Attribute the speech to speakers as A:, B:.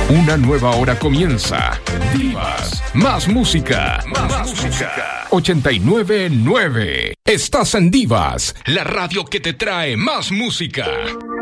A: Una nueva hora comienza. Divas, más música. 89.9. Estás en Divas, la radio que te trae más música.